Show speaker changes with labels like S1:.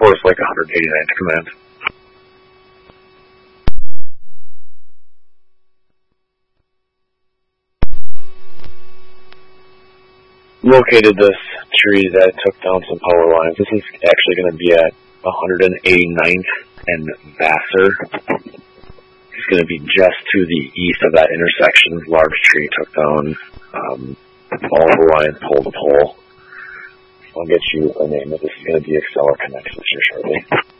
S1: Forest Lake 189th Command. Located this tree that took down some power lines. This is actually going to be at 189th and Vassar. It's going to be just to the east of that intersection. Large tree took down all the lines pole to pole. I'll get you a name. This is going to be Acceler Connections here shortly.